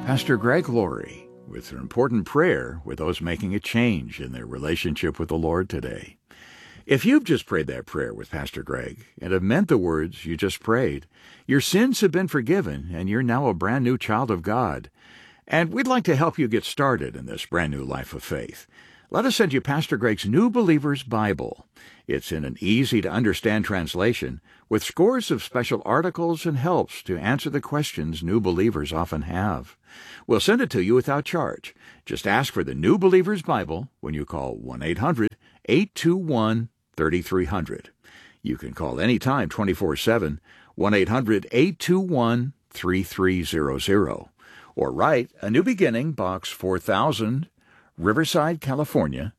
Pastor Greg Laurie with an important prayer with those making a change in their relationship with the Lord today. If you've just prayed that prayer with Pastor Greg and have meant the words you just prayed, your sins have been forgiven and you're now a brand new child of God. And we'd like to help you get started in this brand new life of faith. Let us send you Pastor Greg's New Believer's Bible. It's in an easy-to-understand translation with scores of special articles and helps to answer the questions new believers often have. We'll send it to you without charge. Just ask for the New Believer's Bible when you call 1-800-821-3300. You can call anytime 24/7, 1-800-821-3300. Or write A New Beginning, Box 4000, Riverside, California,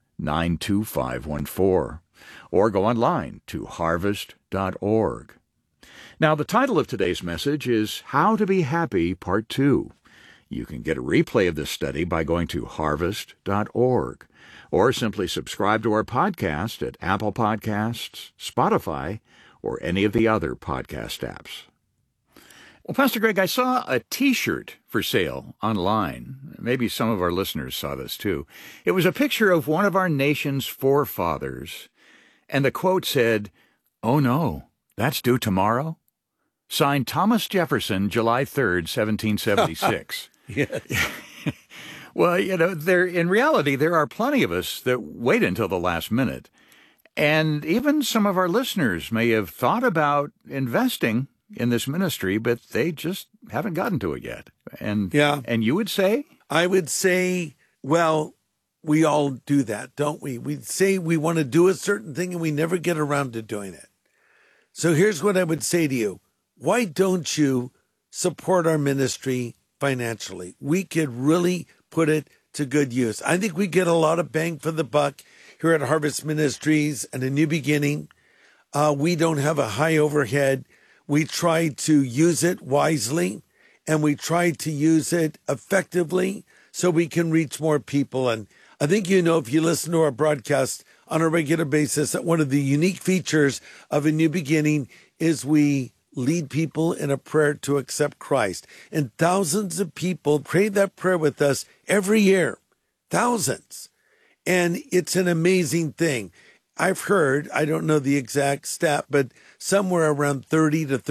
92514. Or go online to harvest.org. Now, the title of today's message is How to Be Happy, Part 2. You can get a replay of this study by going to harvest.org, or simply subscribe to our podcast at Apple Podcasts, Spotify, or any of the other podcast apps. Well, Pastor Greg, I saw a T-shirt for sale online. Maybe some of our listeners saw this too. It was a picture of one of our nation's forefathers, and the quote said, "Oh no, that's due tomorrow?" Signed Thomas Jefferson, July 3rd, 1776. Yes. Well, in reality, there are plenty of us that wait until the last minute. And even some of our listeners may have thought about investing in this ministry, but they just haven't gotten to it yet. And you would say? I would say, well, we all do that, don't we? We say we want to do a certain thing and we never get around to doing it. So here's what I would say to you. Why don't you support our ministry financially? We could really put it to good use. I think we get a lot of bang for the buck here at Harvest Ministries and A New Beginning. We don't have a high overhead. We try to use it wisely, and we try to use it effectively so we can reach more people. And I think if you listen to our broadcast on a regular basis, that one of the unique features of A New Beginning is we lead people in a prayer to accept Christ. And thousands of people pray that prayer with us every year. Thousands. And it's an amazing thing. I've heard, I don't know the exact stat, but somewhere around 30 to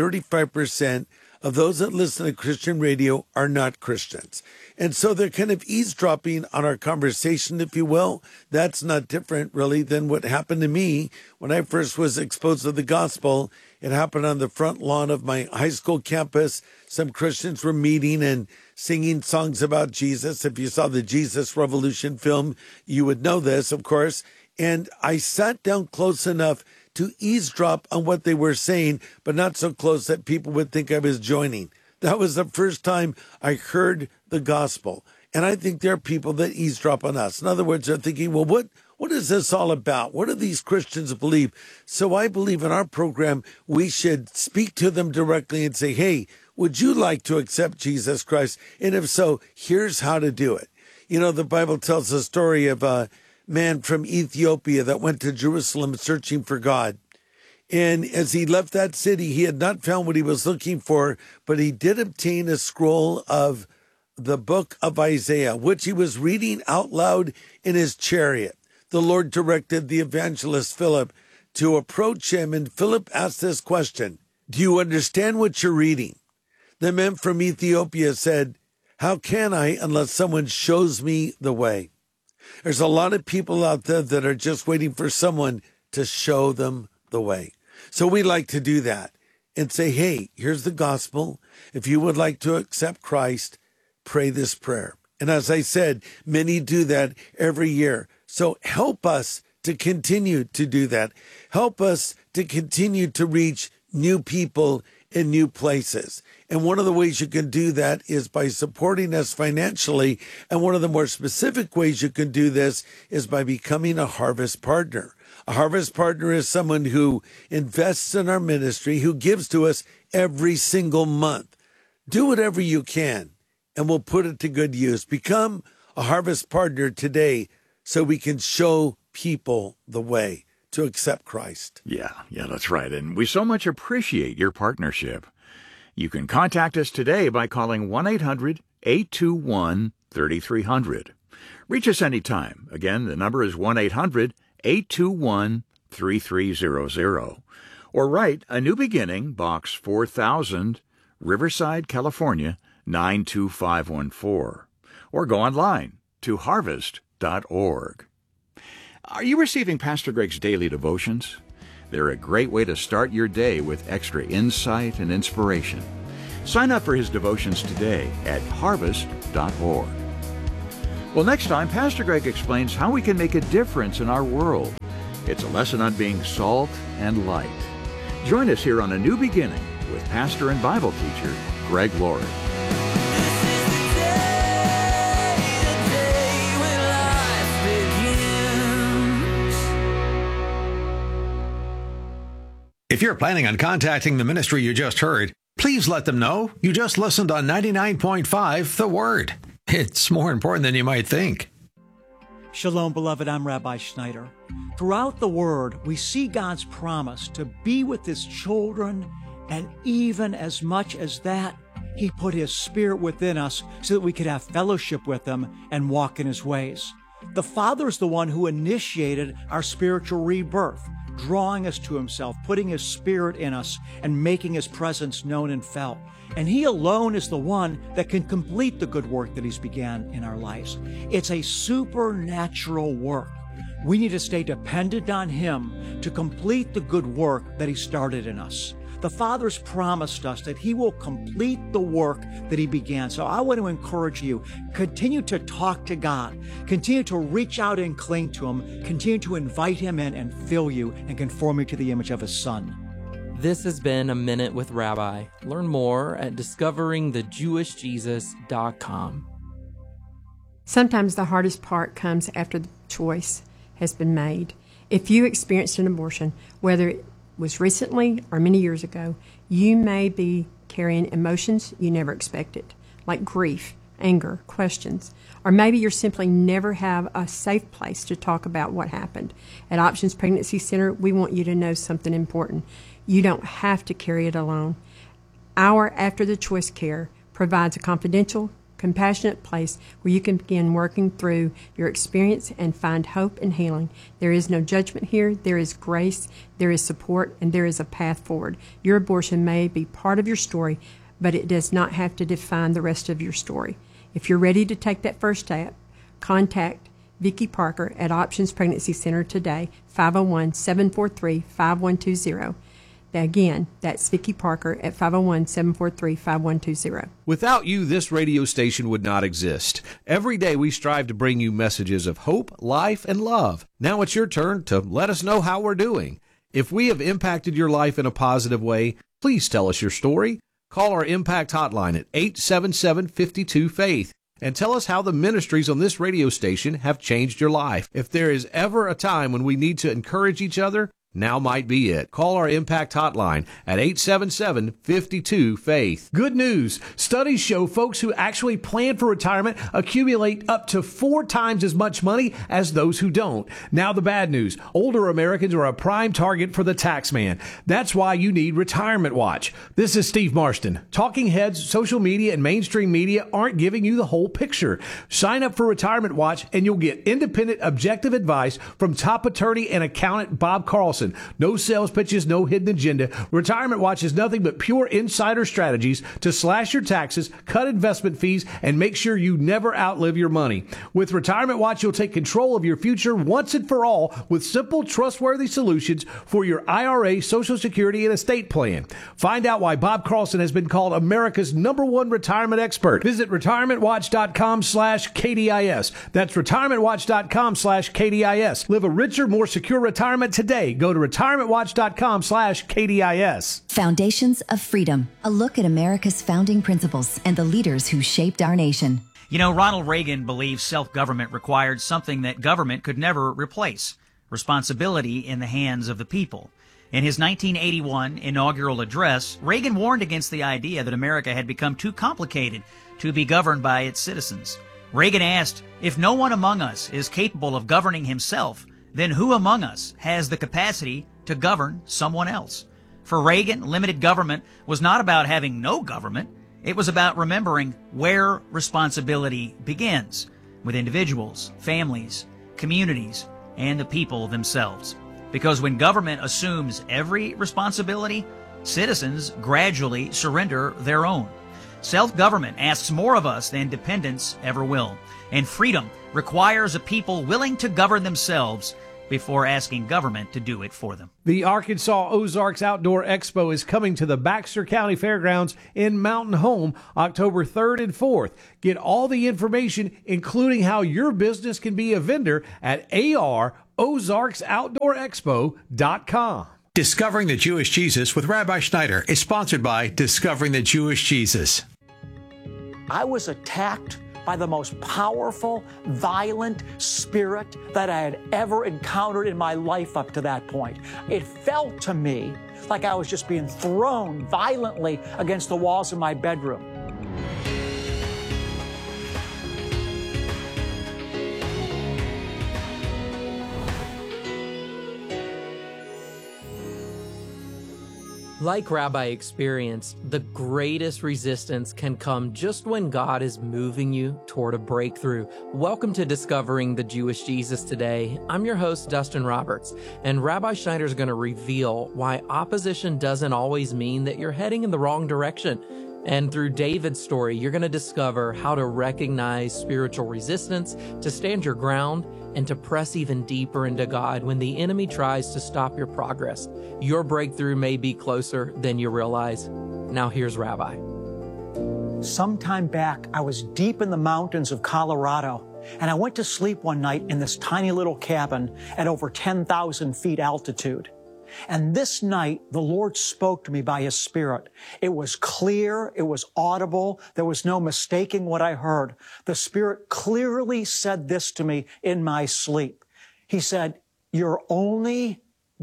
35% of those that listen to Christian radio are not Christians. And so they're kind of eavesdropping on our conversation, if you will. That's not different, really, than what happened to me when I first was exposed to the gospel. It happened on the front lawn of my high school campus. Some Christians were meeting and singing songs about Jesus. If you saw the Jesus Revolution film, you would know this, of course. And I sat down close enough to eavesdrop on what they were saying, but not so close that people would think I was joining. That was the first time I heard the gospel. And I think there are people that eavesdrop on us. In other words, they're thinking, well, what is this all about? What do these Christians believe? So I believe in our program, we should speak to them directly and say, hey, would you like to accept Jesus Christ? And if so, here's how to do it. The Bible tells the story of a man from Ethiopia that went to Jerusalem searching for God. And as he left that city, he had not found what he was looking for, but he did obtain a scroll of the book of Isaiah, which he was reading out loud in his chariot. The Lord directed the evangelist Philip to approach him, and Philip asked this question, "Do you understand what you're reading?" The man from Ethiopia said, "How can I unless someone shows me the way?" There's a lot of people out there that are just waiting for someone to show them the way. So we like to do that and say, hey, here's the gospel. If you would like to accept Christ, pray this prayer. And as I said, many do that every year. So help us to continue to do that. Help us to continue to reach new people in new places. And one of the ways you can do that is by supporting us financially. And one of the more specific ways you can do this is by becoming a Harvest Partner. A Harvest Partner is someone who invests in our ministry, who gives to us every single month. Do whatever you can, and we'll put it to good use. Become a Harvest Partner today so we can show people the way to accept Christ. Yeah, that's right. And we so much appreciate your partnership. You can contact us today by calling 1-800-821-3300. Reach us anytime. Again, the number is 1-800-821-3300. Or write A New Beginning, Box 4000, Riverside, California, 92514. Or go online to harvest.org. Are you receiving Pastor Greg's daily devotions? They're a great way to start your day with extra insight and inspiration. Sign up for his devotions today at harvest.org. Well, next time, Pastor Greg explains how we can make a difference in our world. It's a lesson on being salt and light. Join us here on A New Beginning with pastor and Bible teacher Greg Laurie. If you're planning on contacting the ministry you just heard, please let them know you just listened on 99.5 The Word. It's more important than you might think. Shalom, beloved. I'm Rabbi Schneider. Throughout the Word, we see God's promise to be with His children, and even as much as that, He put His Spirit within us so that we could have fellowship with Him and walk in His ways. The Father is the one who initiated our spiritual rebirth, drawing us to Himself, putting His Spirit in us, and making His presence known and felt. And He alone is the one that can complete the good work that He's began in our lives. It's a supernatural work. We need to stay dependent on Him to complete the good work that He started in us. The Father's promised us that He will complete the work that He began. So I want to encourage you, continue to talk to God, continue to reach out and cling to Him, continue to invite Him in and fill you and conform you to the image of His Son. This has been A Minute with Rabbi. Learn more at discoveringthejewishjesus.com. Sometimes the hardest part comes after the choice has been made. If you experienced an abortion, whether it was recently or many years ago, you may be carrying emotions you never expected, like grief, anger, questions, or maybe you simply never have a safe place to talk about what happened. At Options Pregnancy Center, we want you to know something important. You don't have to carry it alone. Our After the Choice care provides a confidential, compassionate place where you can begin working through your experience and find hope and healing. There is no judgment here. There is grace, there is support, and there is a path forward. Your abortion may be part of your story, but it does not have to define the rest of your story. If you're ready to take that first step, contact Vicki Parker at Options Pregnancy Center today, 501-743-5120. Again, that's Vicki Parker at 501-743-5120. Without you, this radio station would not exist. Every day we strive to bring you messages of hope, life, and love. Now it's your turn to let us know how we're doing. If we have impacted your life in a positive way, please tell us your story. Call our Impact Hotline at 877-52-FAITH and tell us how the ministries on this radio station have changed your life. If there is ever a time when we need to encourage each other, now might be it. Call our Impact Hotline at 877-52-FAITH. Good news. Studies show folks who actually plan for retirement accumulate up to 4 times as much money as those who don't. Now the bad news. Older Americans are a prime target for the tax man. That's why you need Retirement Watch. This is Steve Marston. Talking heads, social media, and mainstream media aren't giving you the whole picture. Sign up for Retirement Watch and you'll get independent, objective advice from top attorney and accountant Bob Carlson. No sales pitches, no hidden agenda. Retirement Watch is nothing but pure insider strategies to slash your taxes, cut investment fees, and make sure you never outlive your money. With Retirement Watch, you'll take control of your future once and for all with simple, trustworthy solutions for your IRA, Social Security, and estate plan. Find out why Bob Carlson has been called America's #1 retirement expert. Visit retirementwatch.com/KDIS. That's retirementwatch.com/KDIS. Live a richer, more secure retirement today. Go to retirementwatch.com/KDIS. Foundations of Freedom, a look at America's founding principles and the leaders who shaped our nation. You know, Ronald Reagan believed self-government required something that government could never replace: responsibility in the hands of the people. In his 1981 inaugural address, Reagan warned against the idea that America had become too complicated to be governed by its citizens. Reagan asked, if no one among us is capable of governing himself, then who among us has the capacity to govern someone else? For Reagan, limited government was not about having no government. It was about remembering where responsibility begins, with individuals, families, communities, and the people themselves. Because when government assumes every responsibility, citizens gradually surrender their own. Self-government asks more of us than dependence ever will. And freedom requires a people willing to govern themselves before asking government to do it for them. The Arkansas Ozarks Outdoor Expo is coming to the Baxter County Fairgrounds in Mountain Home October 3rd and 4th. Get all the information, including how your business can be a vendor, at arozarksoutdoorexpo.com. Discovering the Jewish Jesus with Rabbi Schneider is sponsored by Discovering the Jewish Jesus. I was attacked by the most powerful, violent spirit that I had ever encountered in my life up to that point. It felt to me like I was just being thrown violently against the walls of my bedroom. Like Rabbi experienced, the greatest resistance can come just when God is moving you toward a breakthrough. Welcome to Discovering the Jewish Jesus today. I'm your host, Dustin Roberts, and Rabbi Schneider is going to reveal why opposition doesn't always mean that you're heading in the wrong direction. And through David's story, you're going to discover how to recognize spiritual resistance, to stand your ground, and to press even deeper into God when the enemy tries to stop your progress. Your breakthrough may be closer than you realize. Now here's Rabbi. Sometime back, I was deep in the mountains of Colorado, and I went to sleep one night in this tiny little cabin at over 10,000 feet altitude. And this night, the Lord spoke to me by His Spirit. It was clear. It was audible. There was no mistaking what I heard. The Spirit clearly said this to me in my sleep. He said, "Your only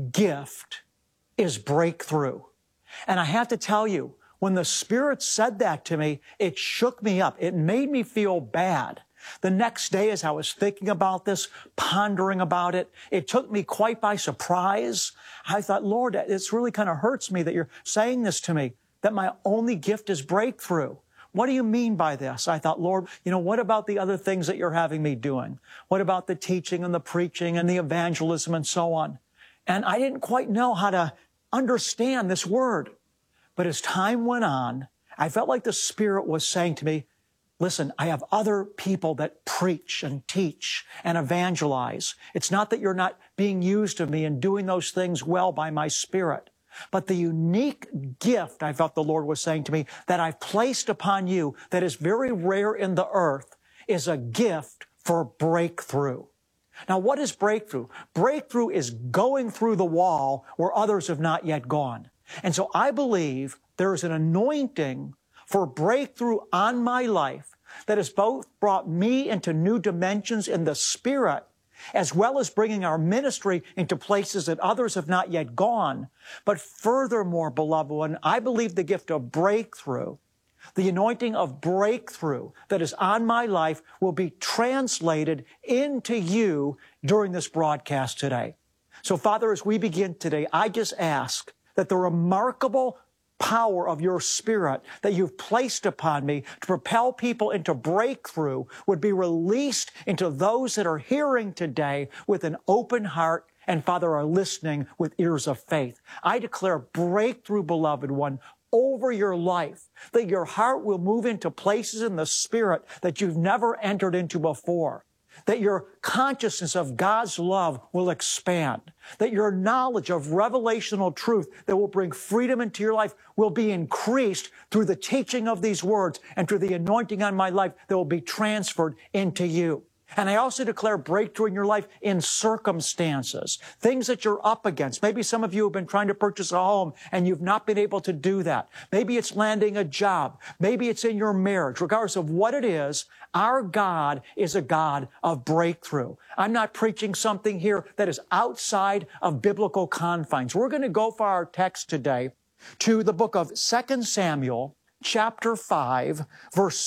gift is breakthrough." And I have to tell you, when the Spirit said that to me, it shook me up. It made me feel bad. The next day, as I was thinking about this, pondering about it, it took me quite by surprise. I thought, Lord, this really kind of hurts me that you're saying this to me, that my only gift is breakthrough. What do you mean by this? I thought, Lord, what about the other things that you're having me doing? What about the teaching and the preaching and the evangelism and so on? And I didn't quite know how to understand this word. But as time went on, I felt like the Spirit was saying to me, listen, I have other people that preach and teach and evangelize. It's not that you're not being used of me and doing those things well by my Spirit. But the unique gift, I felt the Lord was saying to me, that I've placed upon you that is very rare in the earth is a gift for breakthrough. Now, what is breakthrough? Breakthrough is going through the wall where others have not yet gone. And so I believe there is an anointing for breakthrough on my life that has both brought me into new dimensions in the Spirit, as well as bringing our ministry into places that others have not yet gone. But furthermore, beloved one, I believe the gift of breakthrough, the anointing of breakthrough that is on my life, will be translated into you during this broadcast today. So, Father, as we begin today, I just ask that the remarkable power of your Spirit that you've placed upon me to propel people into breakthrough would be released into those that are hearing today with an open heart and, Father, are listening with ears of faith. I declare breakthrough, beloved one, over your life, that your heart will move into places in the Spirit that you've never entered into before, that your consciousness of God's love will expand, that your knowledge of revelational truth that will bring freedom into your life will be increased through the teaching of these words and through the anointing on my life that will be transferred into you. And I also declare breakthrough in your life in circumstances, things that you're up against. Maybe some of you have been trying to purchase a home and you've not been able to do that. Maybe it's landing a job. Maybe it's in your marriage. Regardless of what it is, our God is a God of breakthrough. I'm not preaching something here that is outside of biblical confines. We're going to go for our text today to the book of 2 Samuel, chapter 5, verse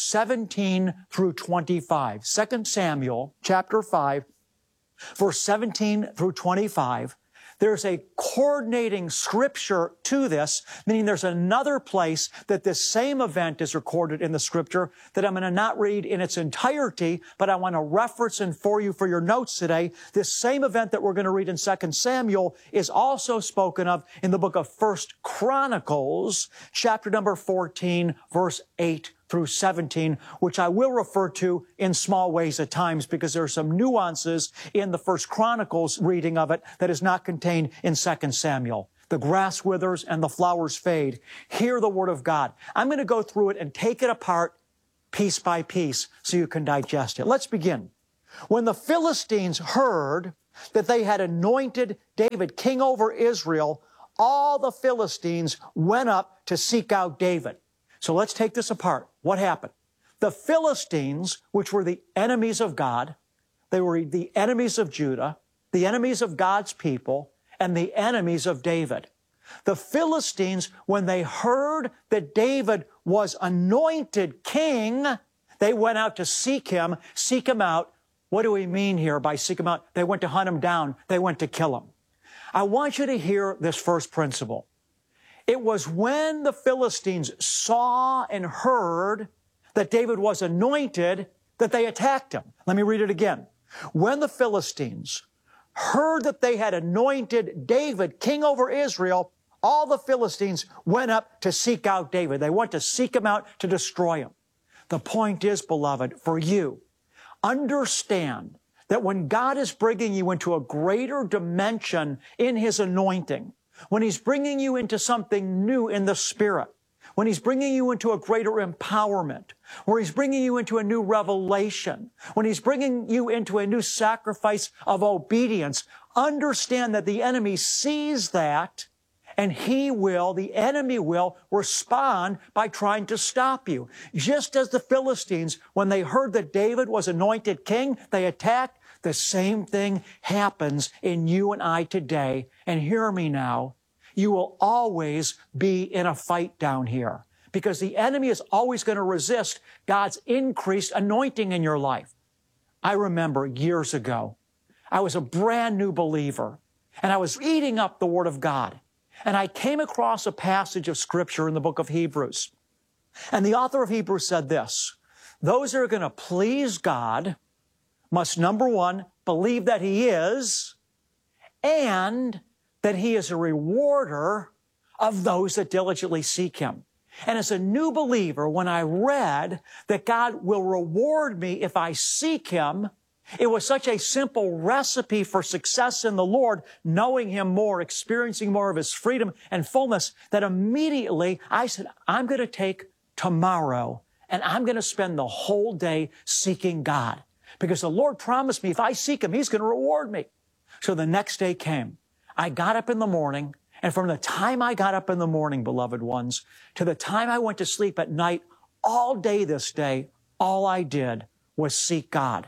17 through 25. 2 Samuel, chapter 5, verse 17 through 25. There's a coordinating scripture to this, meaning there's another place that this same event is recorded in the scripture that I'm going to not read in its entirety, but I want to reference and for you for your notes today. This same event that we're going to read in 2 Samuel is also spoken of in the book of 1 Chronicles, chapter number 14, verse 8 through 17, which I will refer to in small ways at times because there are some nuances in the 1 Chronicles reading of it that is not contained in 2 Samuel. The grass withers and the flowers fade. Hear the word of God. I'm going to go through it and take it apart piece by piece so you can digest it. Let's begin. When the Philistines heard that they had anointed David king over Israel, all the Philistines went up to seek out David. So let's take this apart. What happened? The Philistines, which were the enemies of God, they were the enemies of Judah, the enemies of God's people, and the enemies of David. The Philistines, when they heard that David was anointed king, they went out to seek him out. What do we mean here by seek him out? They went to hunt him down. They went to kill him. I want you to hear this first principle. It was when the Philistines saw and heard that David was anointed that they attacked him. Let me read it again. When the Philistines heard that they had anointed David king over Israel, all the Philistines went up to seek out David. They went to seek him out to destroy him. The point is, beloved, for you, understand that when God is bringing you into a greater dimension in His anointing, when He's bringing you into something new in the Spirit, when He's bringing you into a greater empowerment, where He's bringing you into a new revelation, when He's bringing you into a new sacrifice of obedience, understand that the enemy sees that and the enemy will respond by trying to stop you. Just as the Philistines, when they heard that David was anointed king, they attacked. The same thing happens in you and I today. And hear me now, you will always be in a fight down here because the enemy is always going to resist God's increased anointing in your life. I remember years ago, I was a brand new believer and I was eating up the Word of God. And I came across a passage of Scripture in the book of Hebrews. And the author of Hebrews said this, those who are going to please God must, number one, believe that He is, and that He is a rewarder of those that diligently seek Him. And as a new believer, when I read that God will reward me if I seek Him, it was such a simple recipe for success in the Lord, knowing Him more, experiencing more of His freedom and fullness, that immediately I said, I'm going to take tomorrow and I'm going to spend the whole day seeking God. Because the Lord promised me if I seek Him, He's going to reward me. So the next day came. I got up in the morning, and from the time I got up in the morning, beloved ones, to the time I went to sleep at night, all day this day, all I did was seek God.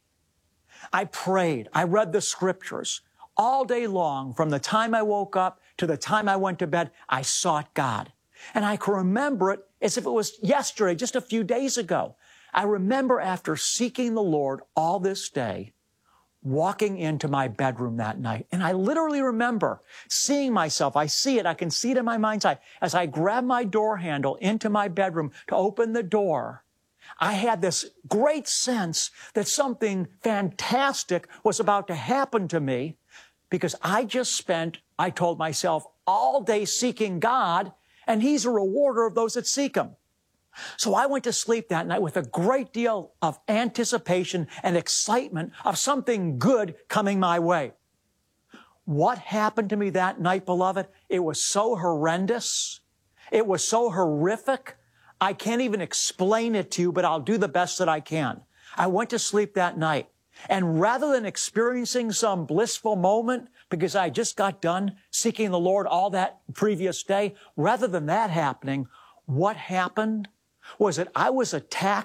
I prayed. I read the Scriptures. All day long, from the time I woke up to the time I went to bed, I sought God. And I can remember it as if it was yesterday, just a few days ago. I remember after seeking the Lord all this day, walking into my bedroom that night. And I literally remember seeing myself. I see it. I can see it in my mind's eye. As I grab my door handle into my bedroom to open the door, I had this great sense that something fantastic was about to happen to me because I just spent, I told myself, all day seeking God, and He's a rewarder of those that seek Him. So I went to sleep that night with a great deal of anticipation and excitement of something good coming my way. What happened to me that night, beloved? It was so horrendous. It was so horrific. I can't even explain it to you, but I'll do the best that I can. I went to sleep that night, and rather than experiencing some blissful moment because I just got done seeking the Lord all that previous day, rather than that happening, what happened was that I was attacked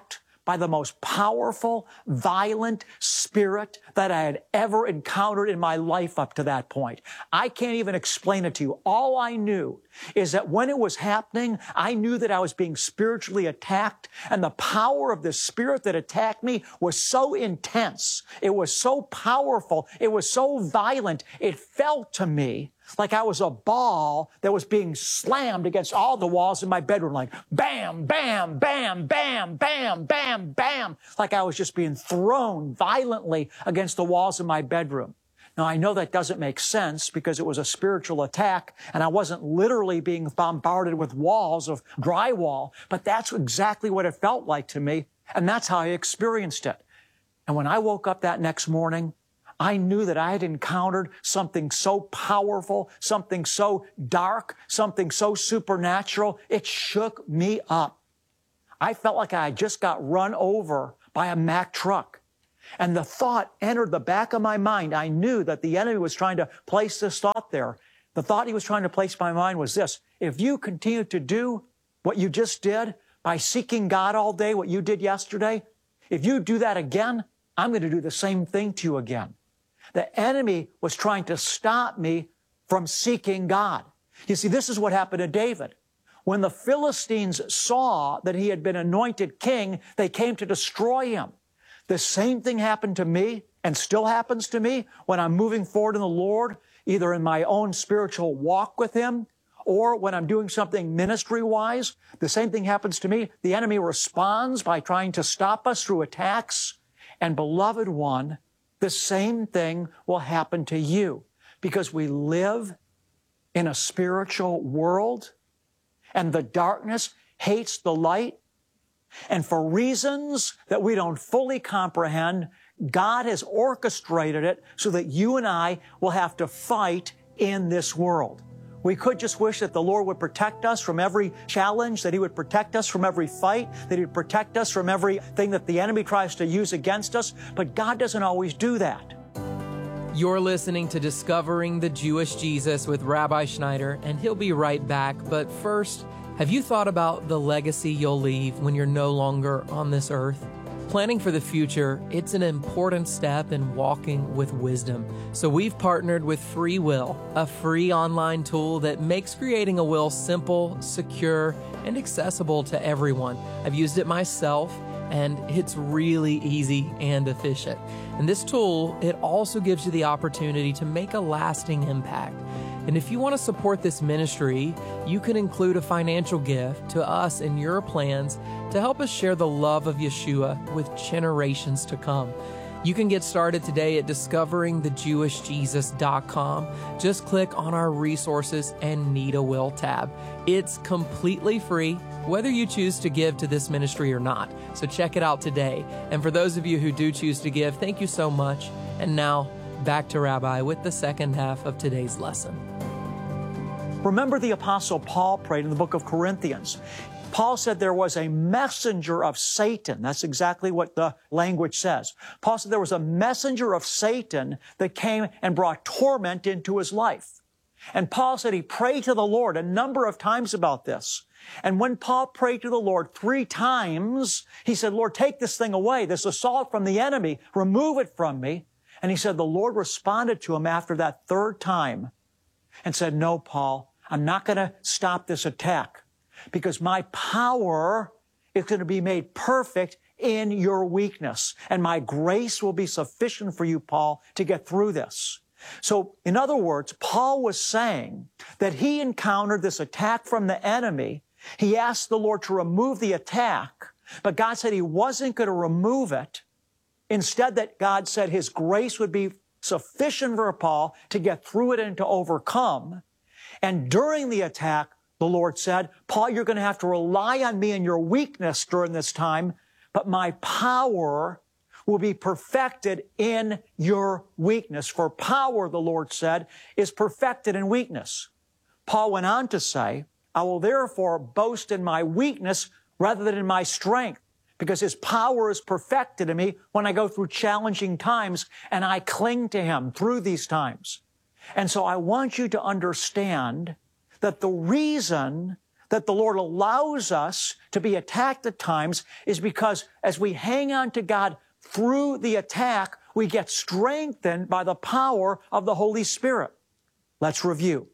by the most powerful, violent spirit that I had ever encountered in my life up to that point. I can't even explain it to you. All I knew is that when it was happening, I knew that I was being spiritually attacked, and the power of the spirit that attacked me was so intense. It was so powerful. It was so violent. It felt to me like I was a ball that was being slammed against all the walls in my bedroom, like bam, bam, bam, bam, bam, bam, bam, like I was just being thrown violently against the walls in my bedroom. Now, I know that doesn't make sense because it was a spiritual attack and I wasn't literally being bombarded with walls of drywall, but that's exactly what it felt like to me, and that's how I experienced it. And when I woke up that next morning, I knew that I had encountered something so powerful, something so dark, something so supernatural. It shook me up. I felt like I had just got run over by a Mack truck. And the thought entered the back of my mind. I knew that the enemy was trying to place this thought there. The thought he was trying to place in my mind was this: if you continue to do what you just did by seeking God all day, what you did yesterday, if you do that again, I'm going to do the same thing to you again. The enemy was trying to stop me from seeking God. You see, this is what happened to David. When the Philistines saw that he had been anointed king, they came to destroy him. The same thing happened to me and still happens to me when I'm moving forward in the Lord, either in my own spiritual walk with Him or when I'm doing something ministry-wise. The same thing happens to me. The enemy responds by trying to stop us through attacks. And beloved one, the same thing will happen to you because we live in a spiritual world and the darkness hates the light. And for reasons that we don't fully comprehend, God has orchestrated it so that you and I will have to fight in this world. We could just wish that the Lord would protect us from every challenge, that He would protect us from every fight, that He would protect us from everything that the enemy tries to use against us, but God doesn't always do that. You're listening to Discovering the Jewish Jesus with Rabbi Schneider, and he'll be right back. But first, have you thought about the legacy you'll leave when you're no longer on this earth? Planning for the future, it's an important step in walking with wisdom. So we've partnered with Free Will, a free online tool that makes creating a will simple, secure, and accessible to everyone. I've used it myself, and it's really easy and efficient. And this tool, it also gives you the opportunity to make a lasting impact. And if you want to support this ministry, you can include a financial gift to us in your plans to help us share the love of Yeshua with generations to come. You can get started today at discoveringthejewishjesus.com. Just click on our resources and Need a Will tab. It's completely free, whether you choose to give to this ministry or not. So check it out today. And for those of you who do choose to give, thank you so much. And now, back to Rabbi with the second half of today's lesson. Remember the Apostle Paul prayed in the book of Corinthians. Paul said there was a messenger of Satan. That's exactly what the language says. Paul said there was a messenger of Satan that came and brought torment into his life. And Paul said he prayed to the Lord a number of times about this. And when Paul prayed to the Lord 3 times, he said, Lord, take this thing away, this assault from the enemy, remove it from me. And he said the Lord responded to him after that 3rd time and said, no, Paul, I'm not going to stop this attack because my power is going to be made perfect in your weakness. And my grace will be sufficient for you, Paul, to get through this. So, in other words, Paul was saying that he encountered this attack from the enemy. He asked the Lord to remove the attack, but God said He wasn't going to remove it. Instead, that God said His grace would be sufficient for Paul to get through it and to overcome. And during the attack, the Lord said, Paul, you're going to have to rely on me in your weakness during this time, but my power will be perfected in your weakness. For power, the Lord said, is perfected in weakness. Paul went on to say, I will therefore boast in my weakness rather than in my strength, because His power is perfected in me when I go through challenging times and I cling to Him through these times. And so I want you to understand that the reason that the Lord allows us to be attacked at times is because as we hang on to God through the attack, we get strengthened by the power of the Holy Spirit. Let's review.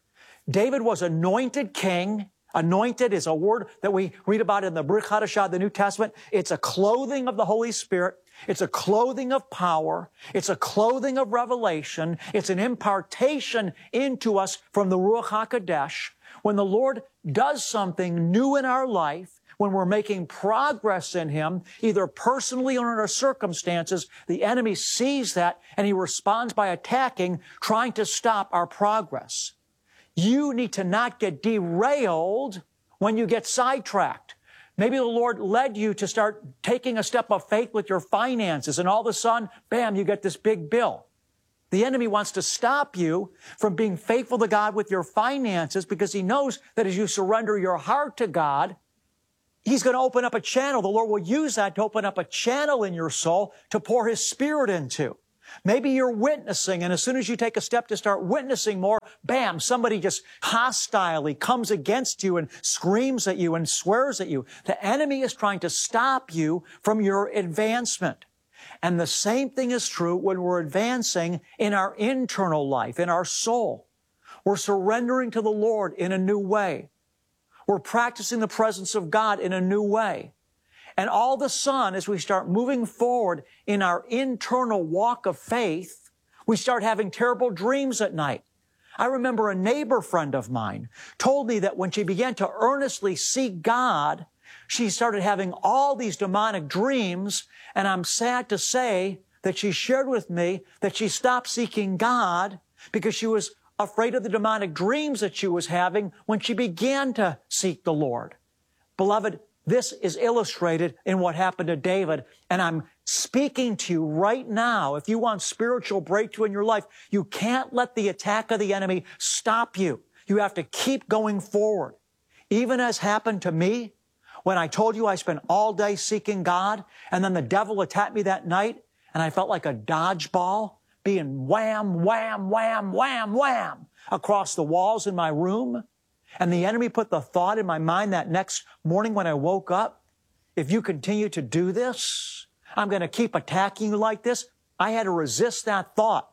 David was anointed king. Anointed is a word that we read about in the Brit Hadashah, the New Testament. It's a clothing of the Holy Spirit. It's a clothing of power. It's a clothing of revelation. It's an impartation into us from the Ruach HaKodesh. When the Lord does something new in our life, when we're making progress in Him, either personally or in our circumstances, the enemy sees that and he responds by attacking, trying to stop our progress. You need to not get derailed when you get sidetracked. Maybe the Lord led you to start taking a step of faith with your finances, and all of a sudden, bam, you get this big bill. The enemy wants to stop you from being faithful to God with your finances because he knows that as you surrender your heart to God, He's going to open up a channel. The Lord will use that to open up a channel in your soul to pour His Spirit into. Maybe you're witnessing, and as soon as you take a step to start witnessing more, bam, somebody just hostilely comes against you and screams at you and swears at you. The enemy is trying to stop you from your advancement. And the same thing is true when we're advancing in our internal life, in our soul. We're surrendering to the Lord in a new way. We're practicing the presence of God in a new way. And all of a sudden, as we start moving forward in our internal walk of faith, we start having terrible dreams at night. I remember a neighbor friend of mine told me that when she began to earnestly seek God, she started having all these demonic dreams, and I'm sad to say that she shared with me that she stopped seeking God because she was afraid of the demonic dreams that she was having when she began to seek the Lord. Beloved, this is illustrated in what happened to David, and I'm speaking to you right now. If you want spiritual breakthrough in your life, you can't let the attack of the enemy stop you. You have to keep going forward. Even as happened to me, when I told you I spent all day seeking God, and then the devil attacked me that night, and I felt like a dodgeball being wham, wham, wham, wham, wham across the walls in my room. And the enemy put the thought in my mind that next morning when I woke up, if you continue to do this, I'm going to keep attacking you like this. I had to resist that thought.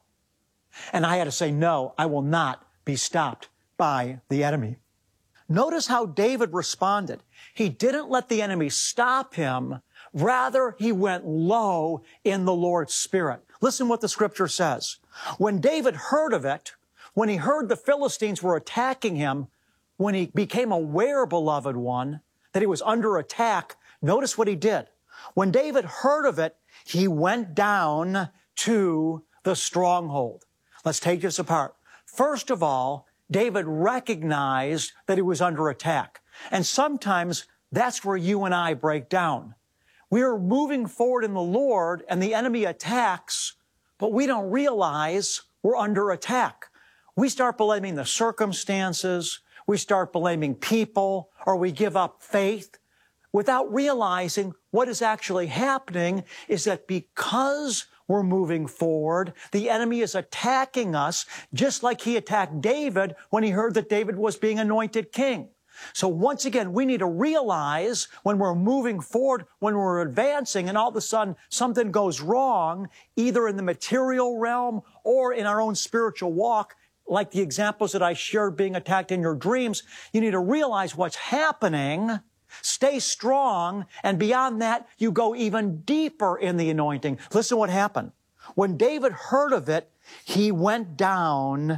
And I had to say, no, I will not be stopped by the enemy. Notice how David responded. He didn't let the enemy stop him. Rather, he went low in the Lord's Spirit. Listen what the scripture says. When David heard of it, when he heard the Philistines were attacking him, when he became aware, beloved one, that he was under attack, notice what he did. When David heard of it, he went down to the stronghold. Let's take this apart. First of all, David recognized that he was under attack. And sometimes that's where you and I break down. We are moving forward in the Lord and the enemy attacks, but we don't realize we're under attack. We start blaming the circumstances, we start blaming people, or we give up faith without realizing what is actually happening is that because we're moving forward, the enemy is attacking us just like he attacked David when he heard that David was being anointed king. So once again, we need to realize when we're moving forward, when we're advancing, and all of a sudden something goes wrong, either in the material realm or in our own spiritual walk, like the examples that I shared being attacked in your dreams, you need to realize what's happening, stay strong, and beyond that, you go even deeper in the anointing. Listen what happened. When David heard of it, he went down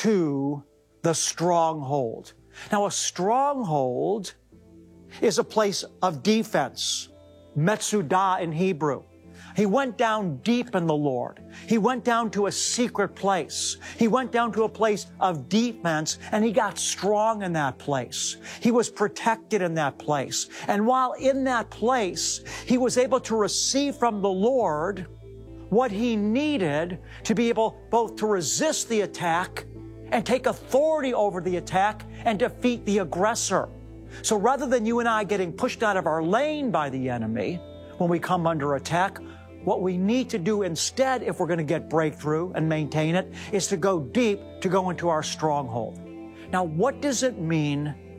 to the stronghold. Now, a stronghold is a place of defense, Metsudah in Hebrew. He went down deep in the Lord. He went down to a secret place. He went down to a place of defense, and he got strong in that place. He was protected in that place. And while in that place, he was able to receive from the Lord what he needed to be able both to resist the attack and take authority over the attack and defeat the aggressor. So rather than you and I getting pushed out of our lane by the enemy when we come under attack, what we need to do instead, if we're going to get breakthrough and maintain it, is to go deep, to go into our stronghold. Now, what does it mean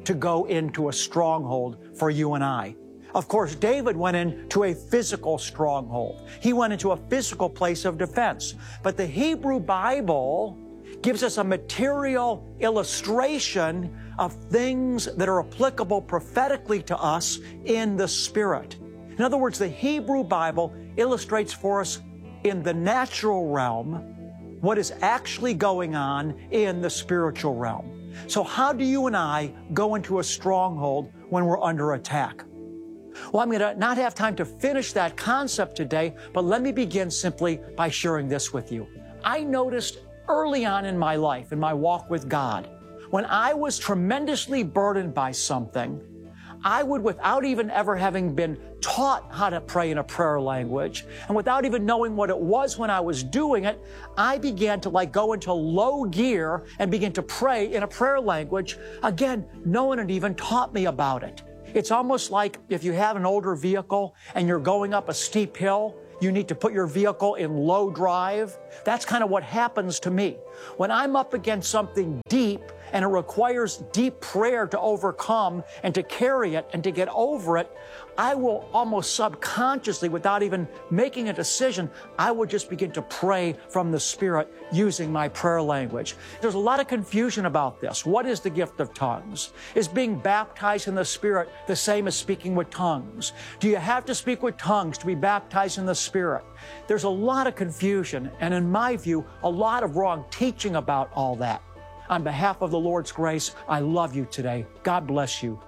to go into a stronghold for you and I. Of course, David went into a physical stronghold. He went into a physical place of defense. But the Hebrew Bible gives us a material illustration of things that are applicable prophetically to us in the Spirit. In other words, the Hebrew Bible illustrates for us in the natural realm what is actually going on in the spiritual realm. So how do you and I go into a stronghold when we're under attack? Well, I'm going to not have time to finish that concept today, but let me begin simply by sharing this with you. I noticed early on in my life, in my walk with God, when I was tremendously burdened by something, I would, without even ever having been taught how to pray in a prayer language, and without even knowing what it was when I was doing it, I began to go into low gear and begin to pray in a prayer language. Again, no one had even taught me about it. It's almost like if you have an older vehicle and you're going up a steep hill, you need to put your vehicle in low drive. That's kind of what happens to me. When I'm up against something deep and it requires deep prayer to overcome and to carry it and to get over it, I will almost subconsciously, without even making a decision, I will just begin to pray from the Spirit using my prayer language. There's a lot of confusion about this. What is the gift of tongues? Is being baptized in the Spirit the same as speaking with tongues? Do you have to speak with tongues to be baptized in the Spirit? There's a lot of confusion, and in my view, a lot of wrong teaching about all that. On behalf of the Lord's grace, I love you today. God bless you.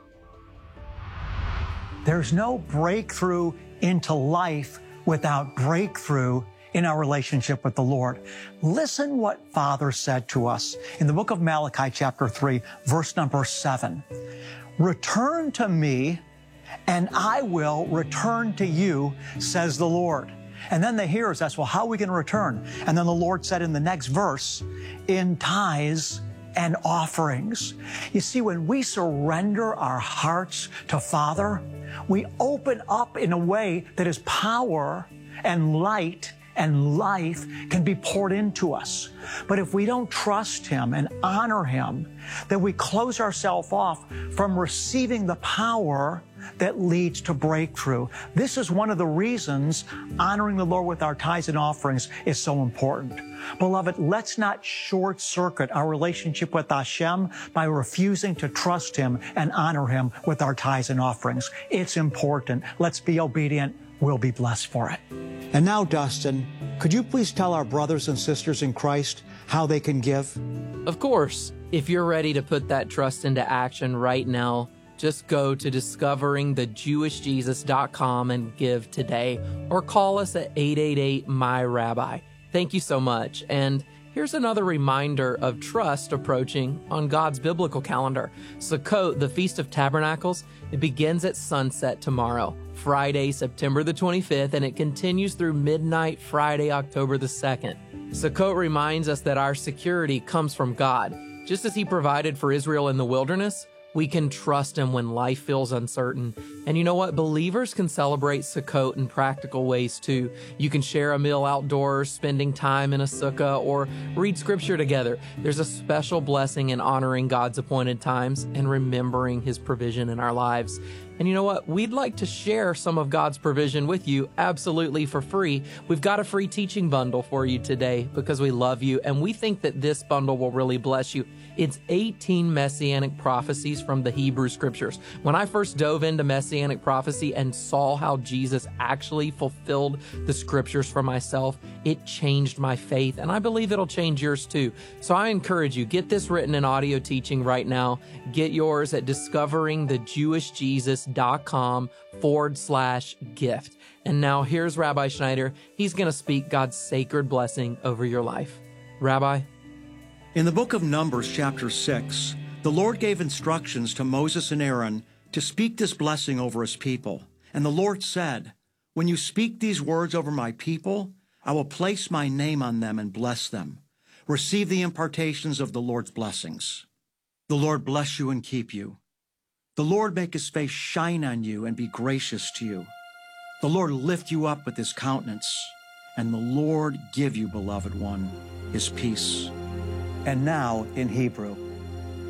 There's no breakthrough into life without breakthrough in our relationship with the Lord. Listen what Father said to us in the book of Malachi, chapter 3, verse number 7. Return to me, and I will return to you, says the Lord. And then the hearers asked, well, how are we going to return? And then the Lord said in the next verse, in tithes and offerings. You see, when we surrender our hearts to Father, we open up in a way that His power and light and life can be poured into us. But if we don't trust Him and honor Him, then we close ourselves off from receiving the power that leads to breakthrough. This is one of the reasons honoring the Lord with our tithes and offerings is so important. Beloved, let's not short circuit our relationship with Hashem by refusing to trust Him and honor Him with our tithes and offerings. It's important. Let's be obedient. We'll be blessed for it. And now, Dustin, could you please tell our brothers and sisters in Christ how they can give? Of course. If you're ready to put that trust into action right now, just go to discoveringthejewishjesus.com and give today, or call us at 888-MY-RABBI. Thank you so much. And here's another reminder of trust approaching on God's biblical calendar. Sukkot, the Feast of Tabernacles, it begins at sunset tomorrow, Friday, September the 25th, and it continues through midnight, Friday, October the 2nd. Sukkot reminds us that our security comes from God. Just as He provided for Israel in the wilderness, we can trust Him when life feels uncertain. And you know what? Believers can celebrate Sukkot in practical ways too. You can share a meal outdoors, spending time in a sukkah, or read scripture together. There's a special blessing in honoring God's appointed times and remembering His provision in our lives. And you know what? We'd like to share some of God's provision with you absolutely for free. We've got a free teaching bundle for you today because we love you, and we think that this bundle will really bless you. It's 18 messianic prophecies from the Hebrew Scriptures. When I first dove into messianic prophecy and saw how Jesus actually fulfilled the Scriptures for myself, it changed my faith, and I believe it'll change yours too. So I encourage you, get this written in audio teaching right now. Get yours at discoveringthejewishjesus.com/gift. And now here's Rabbi Schneider. He's going to speak God's sacred blessing over your life. Rabbi? In the book of Numbers, chapter 6, the Lord gave instructions to Moses and Aaron to speak this blessing over His people. And the Lord said, when you speak these words over my people, I will place my name on them and bless them. Receive the impartations of the Lord's blessings. The Lord bless you and keep you. The Lord make His face shine on you and be gracious to you. The Lord lift you up with His countenance, and the Lord give you, beloved one, His peace. And now in Hebrew.